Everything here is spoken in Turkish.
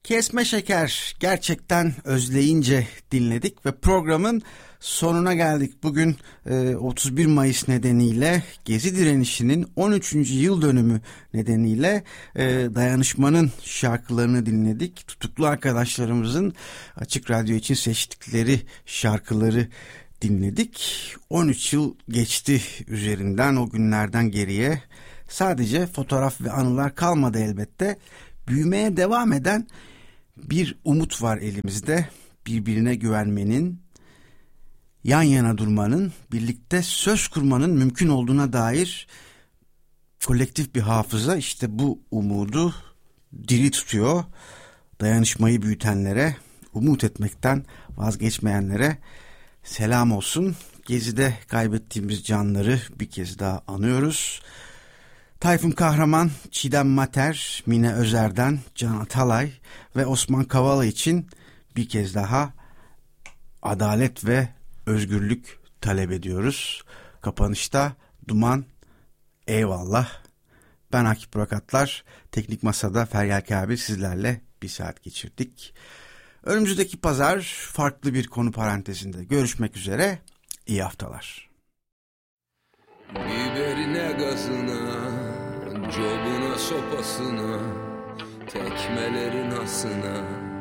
Kesme Şeker gerçekten özleyince dinledik ve programın sonuna geldik. Bugün 31 Mayıs nedeniyle Gezi direnişinin 13. yıl dönümü nedeniyle dayanışmanın şarkılarını dinledik. Tutuklu arkadaşlarımızın Açık Radyo için seçtikleri şarkıları dinledik. 13 yıl geçti üzerinden, o günlerden geriye. Sadece fotoğraf ve anılar kalmadı elbette. Büyümeye devam eden bir umut var elimizde. Birbirine güvenmenin, yan yana durmanın, birlikte söz kurmanın mümkün olduğuna dair kolektif bir hafıza işte bu umudu diri tutuyor. Dayanışmayı büyütenlere, umut etmekten vazgeçmeyenlere selam olsun. Gezi'de kaybettiğimiz canları bir kez daha anıyoruz. Tayfun Kahraman, Çiğdem Mater, Mine Özer'den, Can Atalay ve Osman Kavala için bir kez daha adalet ve özgürlük talep ediyoruz. Kapanışta Duman, eyvallah. Ben Akif Burakatlar, Teknik Masa'da Feryal Kabil sizlerle bir saat geçirdik. Önümüzdeki pazar farklı bir konu parantezinde görüşmek üzere. İyi haftalar. Biberine gazına, cobuna sopasına, tekmelerin asına.